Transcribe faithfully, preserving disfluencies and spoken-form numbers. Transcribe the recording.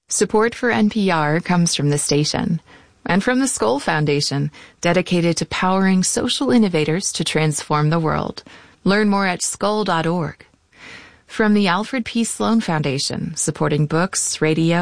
Support for N P R comes from the station and from the Skoll Foundation, dedicated to powering social innovators to transform the world. Learn more at skoll dot org. From the Alfred P. Sloan Foundation, supporting books, radio,